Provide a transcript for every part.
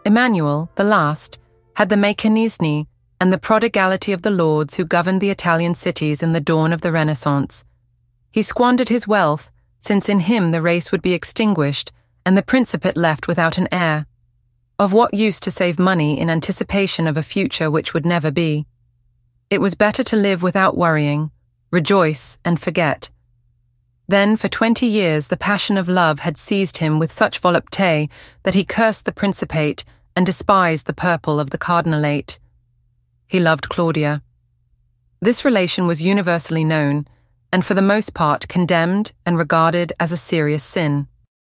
Emmanuel, the last, had the meccanismi and the prodigality of the lords who governed the Italian cities in the dawn of the Renaissance. He squandered his wealth, since in him the race would be extinguished and the principate left without an heir. Of what use to save money in anticipation of a future which would never be? It was better to live without worrying, rejoice and forget. Then for 20 years the passion of love had seized him with such volupté that he cursed the principate and despised the purple of the cardinalate. He loved Claudia. This relation was universally known, and for the most part condemned and regarded as a serious sin.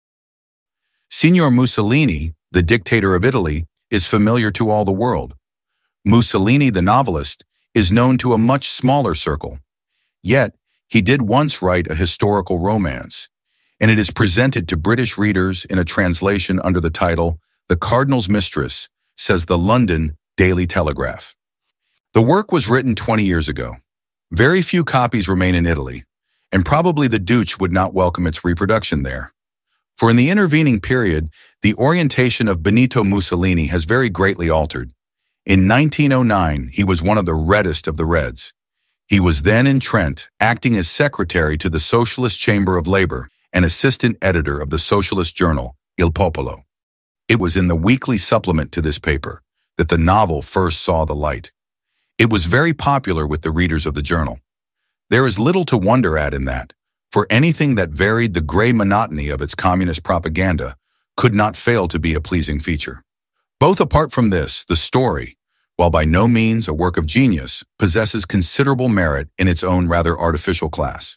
Signor Mussolini, the dictator of Italy, is familiar to all the world. Mussolini, the novelist, is known to a much smaller circle. Yet, he did once write a historical romance, and it is presented to British readers in a translation under the title The Cardinal's Mistress, says the London Daily Telegraph. The work was written 20 years ago. Very few copies remain in Italy, and probably the Duce would not welcome its reproduction there. For in the intervening period, the orientation of Benito Mussolini has very greatly altered. In 1909, he was one of the reddest of the Reds. He was then in Trent, acting as secretary to the Socialist Chamber of Labor and assistant editor of the socialist journal, Il Popolo. It was in the weekly supplement to this paper that the novel first saw the light. It was very popular with the readers of the journal. There is little to wonder at in that, for anything that varied the gray monotony of its communist propaganda could not fail to be a pleasing feature. Both apart from this, the story, while by no means a work of genius, possesses considerable merit in its own rather artificial class.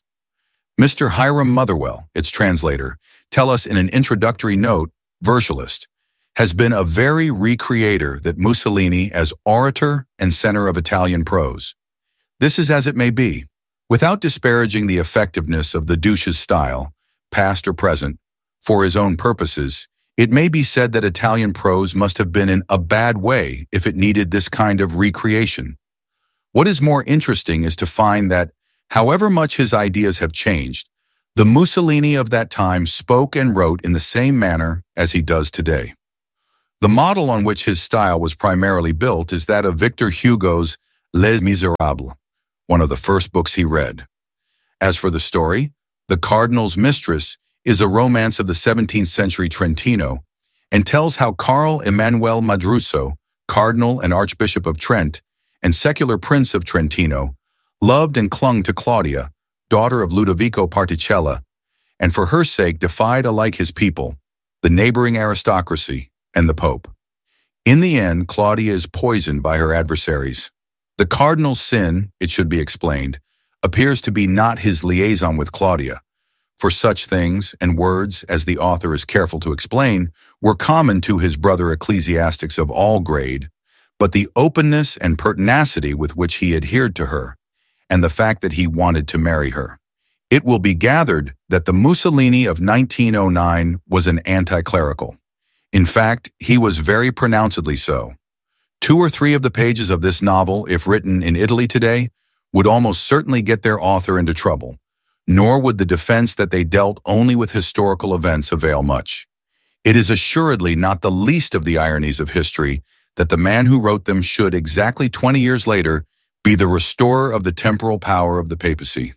Mr. Hiram Motherwell, its translator, tell us in an introductory note, Virtualist, has been a very recreator that Mussolini as orator and center of Italian prose. This is as it may be. Without disparaging the effectiveness of the Duce's style, past or present, for his own purposes, it may be said that Italian prose must have been in a bad way if it needed this kind of recreation. What is more interesting is to find that, however much his ideas have changed, the Mussolini of that time spoke and wrote in the same manner as he does today. The model on which his style was primarily built is that of Victor Hugo's Les Miserables, one of the first books he read. As for the story, The Cardinal's Mistress is a romance of the 17th century Trentino and tells how Carl Emanuel Madruso, Cardinal and Archbishop of Trent and secular Prince of Trentino, loved and clung to Claudia, daughter of Ludovico Particella, and for her sake defied alike his people, the neighboring aristocracy, and the Pope. In the end, Claudia is poisoned by her adversaries. The cardinal's sin, it should be explained, appears to be not his liaison with Claudia, for such things and words, as the author is careful to explain, were common to his brother ecclesiastics of all grade, but the openness and pertinacity with which he adhered to her, and the fact that he wanted to marry her. It will be gathered that the Mussolini of 1909 was an anti-clerical. In fact, he was very pronouncedly so. 2 or 3 of the pages of this novel, if written in Italy today, would almost certainly get their author into trouble, nor would the defense that they dealt only with historical events avail much. It is assuredly not the least of the ironies of history that the man who wrote them should, exactly 20 years later, be the restorer of the temporal power of the papacy.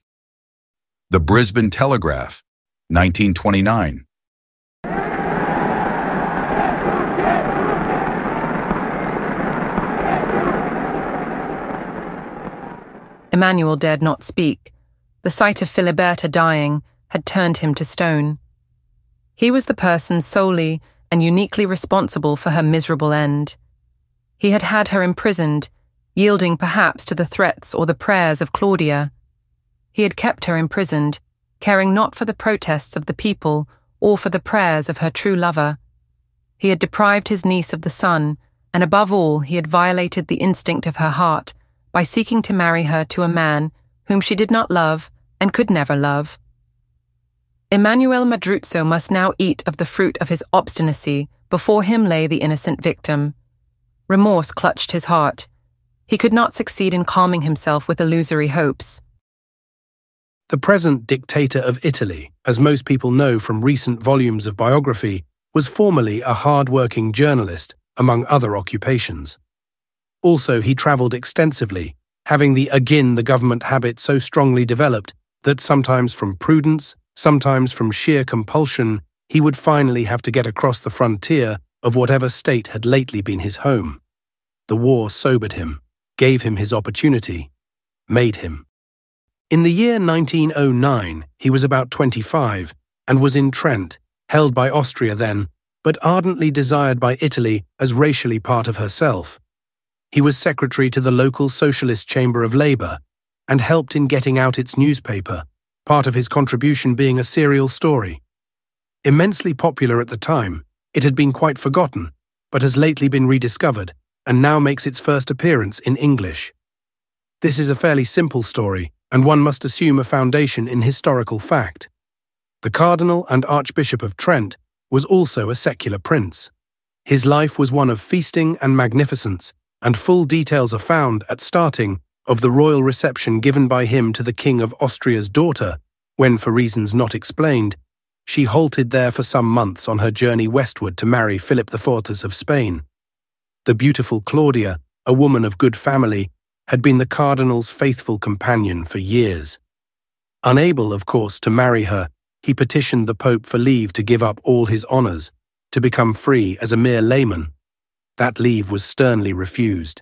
The Brisbane Telegraph, 1929. Emmanuel dared not speak. The sight of Filiberta dying had turned him to stone. He was the person solely and uniquely responsible for her miserable end. He had had her imprisoned, yielding perhaps to the threats or the prayers of Claudia. He had kept her imprisoned, caring not for the protests of the people or for the prayers of her true lover. He had deprived his niece of the sun, and above all he had violated the instinct of her heart by seeking to marry her to a man whom she did not love and could never love. Emanuel Madruzzo must now eat of the fruit of his obstinacy. Before him lay the innocent victim. Remorse clutched his heart. He could not succeed in calming himself with illusory hopes. The present dictator of Italy, as most people know from recent volumes of biography, was formerly a hard-working journalist among other occupations. Also, he travelled extensively, having the again the government habit so strongly developed that sometimes from prudence, sometimes from sheer compulsion, he would finally have to get across the frontier of whatever state had lately been his home. The war sobered him, gave him his opportunity, made him. In the year 1909, he was about 25 and was in Trent, held by Austria then, but ardently desired by Italy as racially part of herself. He was secretary to the local Socialist Chamber of Labour and helped in getting out its newspaper, part of his contribution being a serial story. Immensely popular at the time, it had been quite forgotten, but has lately been rediscovered and now makes its first appearance in English. This is a fairly simple story, and one must assume a foundation in historical fact. The Cardinal and Archbishop of Trent was also a secular prince. His life was one of feasting and magnificence, and full details are found at starting of the royal reception given by him to the King of Austria's daughter, when, for reasons not explained, she halted there for some months on her journey westward to marry Philip IV of Spain. The beautiful Claudia, a woman of good family, had been the Cardinal's faithful companion for years. Unable, of course, to marry her, he petitioned the Pope for leave to give up all his honours, to become free as a mere layman. That leave was sternly refused.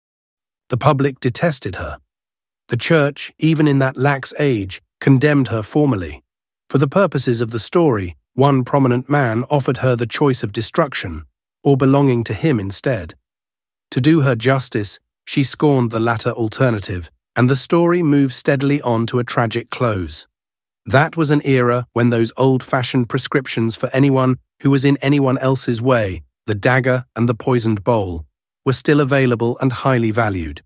The public detested her. The Church, even in that lax age, condemned her formally. For the purposes of the story, one prominent man offered her the choice of destruction, or belonging to him instead. To do her justice, she scorned the latter alternative, and the story moves steadily on to a tragic close. That was an era when those old-fashioned prescriptions for anyone who was in anyone else's way, the dagger and the poisoned bowl, were still available and highly valued.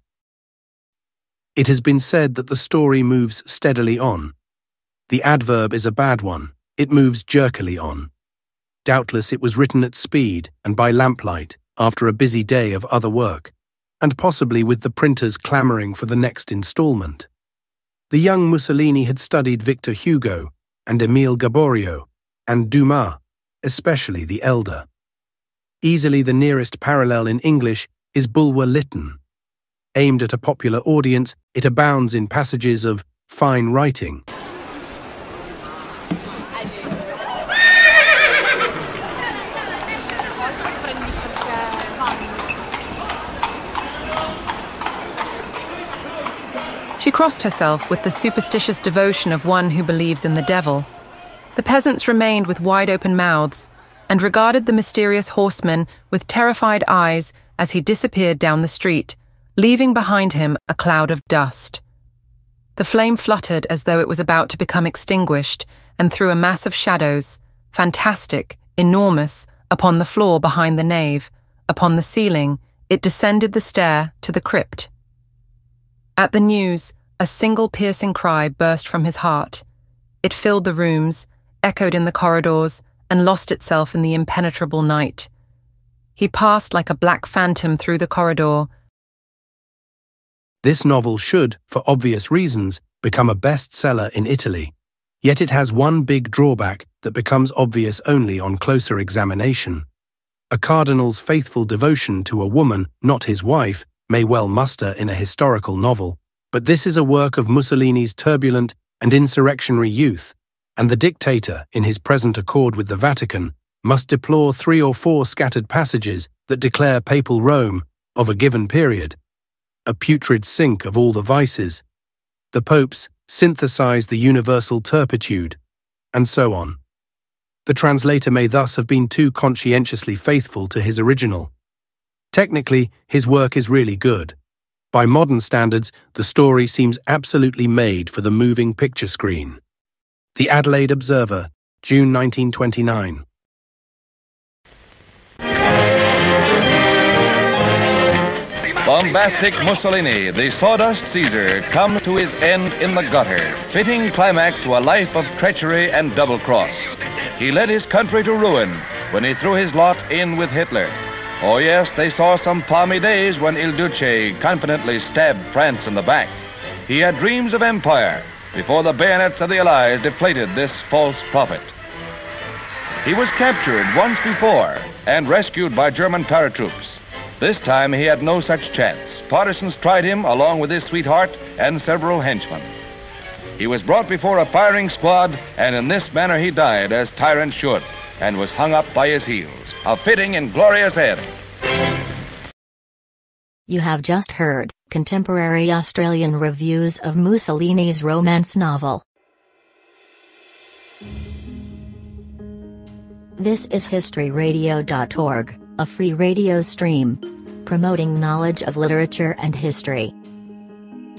It has been said that the story moves steadily on. The adverb is a bad one. It moves jerkily on. Doubtless it was written at speed and by lamplight after a busy day of other work, and possibly with the printers clamouring for the next instalment. The young Mussolini had studied Victor Hugo and Émile Gaboriau and Dumas, especially the elder. Easily the nearest parallel in English is Bulwer Lytton. Aimed at a popular audience, it abounds in passages of fine writing. She crossed herself with the superstitious devotion of one who believes in the devil. The peasants remained with wide-open mouths and regarded the mysterious horseman with terrified eyes as he disappeared down the street, leaving behind him a cloud of dust. The flame fluttered as though it was about to become extinguished and threw a mass of shadows, fantastic, enormous, upon the floor behind the nave. Upon the ceiling, it descended the stair to the crypt. At the news, a single piercing cry burst from his heart. It filled the rooms, echoed in the corridors, and lost itself in the impenetrable night. He passed like a black phantom through the corridor. This novel should, for obvious reasons, become a bestseller in Italy. Yet it has one big drawback that becomes obvious only on closer examination. A cardinal's faithful devotion to a woman, not his wife, may well muster in a historical novel, but this is a work of Mussolini's turbulent and insurrectionary youth, and the dictator, in his present accord with the Vatican, must deplore 3 or 4 scattered passages that declare papal Rome, of a given period, a putrid sink of all the vices. The popes synthesize the universal turpitude, and so on. The translator may thus have been too conscientiously faithful to his original. Technically, his work is really good. By modern standards, the story seems absolutely made for the moving picture screen. The Adelaide Observer, June 1929. Bombastic Mussolini, the sawdust Caesar, comes to his end in the gutter, fitting climax to a life of treachery and double-cross. He led his country to ruin when he threw his lot in with Hitler. Oh yes, they saw some palmy days when Il Duce confidently stabbed France in the back. He had dreams of empire before the bayonets of the Allies deflated this false prophet. He was captured once before and rescued by German paratroops. This time he had no such chance. Partisans tried him along with his sweetheart and several henchmen. He was brought before a firing squad, and in this manner he died, as tyrants should, and was hung up by his heels. A fitting and glorious end. You have just heard contemporary Australian reviews of Mussolini's romance novel. This is historyradio.org, a free radio stream promoting knowledge of literature and history.